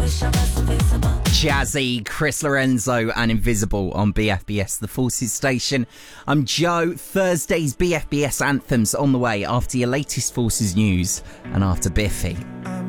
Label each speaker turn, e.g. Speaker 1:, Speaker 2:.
Speaker 1: Jazzy, Chris Lorenzo and Invisible on BFBS, the Forces station. I'm Joe. Thursday's BFBS anthems on the way after your latest Forces news and after Biffy.